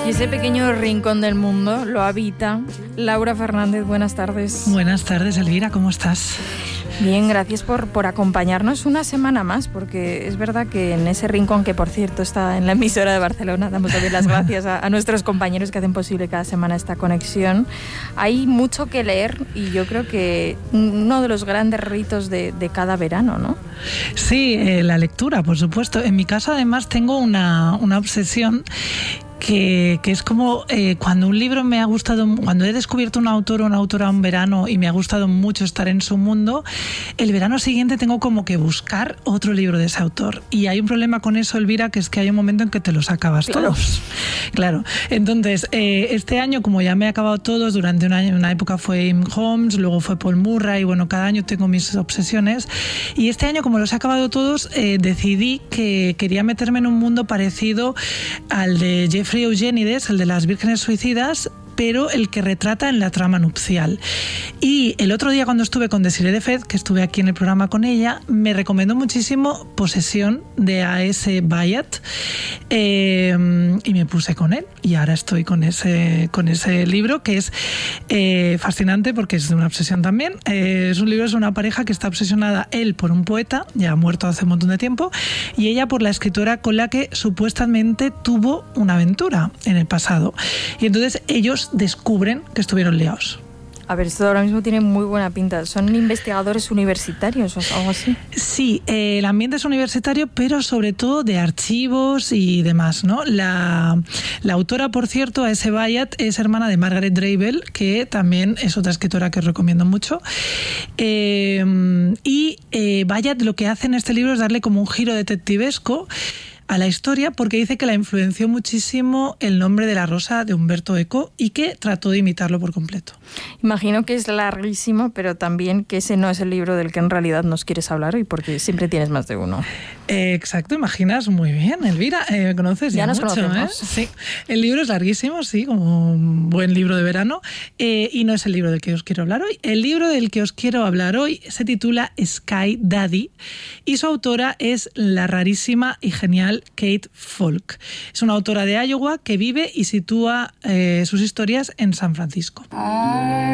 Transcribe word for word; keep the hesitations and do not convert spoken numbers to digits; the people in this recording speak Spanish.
Y ese pequeño rincón del mundo lo habita Laura Fernández. Buenas tardes. Buenas tardes, Elvira, ¿cómo estás? Bien, gracias por, por acompañarnos una semana más, porque es verdad que en ese rincón, que por cierto está en la emisora de Barcelona, damos también las gracias a, a nuestros compañeros que hacen posible cada semana esta conexión, hay mucho que leer y yo creo que uno de los grandes ritos de, de cada verano, ¿no? Sí, eh, la lectura, por supuesto. En mi caso, además, tengo una, una obsesión Que, que es como eh, cuando un libro me ha gustado, cuando he descubierto un autor o una autora un verano y me ha gustado mucho estar en su mundo, el verano siguiente tengo como que buscar otro libro de ese autor. Y hay un problema con eso, Elvira, que es que hay un momento en que te los acabas claro. todos. Claro. Entonces, eh, este año, como ya me he acabado todos, durante un año, una época fue Im Holmes, luego fue Paul Murray, y bueno, cada año tengo mis obsesiones. Y este año, como los he acabado todos, eh, decidí que quería meterme en un mundo parecido al de Jeffrey Eugenides, el de las vírgenes suicidas, pero el que retrata en la trama nupcial. Y el otro día, cuando estuve con Desiree Defez, que estuve aquí en el programa con ella, me recomendó muchísimo Posesión de A S Byatt, eh, y me puse con él y ahora estoy con ese, con ese libro, que es eh, fascinante porque es de una obsesión también. Eh, es un libro, es una pareja que está obsesionada, él por un poeta, ya muerto hace un montón de tiempo, y ella por la escritora con la que supuestamente tuvo una aventura en el pasado. Y entonces ellos descubren que estuvieron liados. A ver, esto ahora mismo tiene muy buena pinta. ¿Son investigadores universitarios o algo así? Sí, eh, el ambiente es universitario, pero sobre todo de archivos y demás, ¿no? La, la autora, por cierto, A S Byatt, es hermana de Margaret Drabble, que también es otra escritora que os recomiendo mucho. Eh, y eh, Byatt lo que hace en este libro es darle como un giro detectivesco a la historia, porque dice que la influenció muchísimo El nombre de la rosa de Umberto Eco y que trató de imitarlo por completo. Imagino que es larguísimo, pero también que ese no es el libro del que en realidad nos quieres hablar hoy, porque siempre tienes más de uno. Eh, exacto, imaginas muy bien, Elvira, eh, me conoces ya, ya nos mucho, conocemos. ¿eh? Sí, el libro es larguísimo, sí, como un buen libro de verano, eh, y no es el libro del que os quiero hablar hoy. El libro del que os quiero hablar hoy se titula Sky Daddy y su autora es la rarísima y genial Kate Falk. Es una autora de Iowa que vive y sitúa eh, sus historias en San Francisco.